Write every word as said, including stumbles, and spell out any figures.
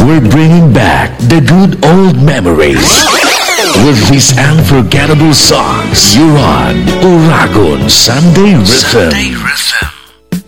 We're bringing back the good old memories with these unforgettable songs. You're on Uragon Sunday Rhythm. Sunday Rhythm.